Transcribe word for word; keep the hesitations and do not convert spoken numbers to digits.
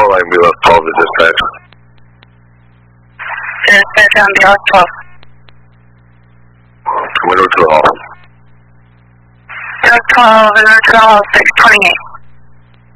Control, ambulance twelve to dispatch. Dispatch ambulance twelve. Window to the hall. Window twelve, window to the hall, six twenty-eight.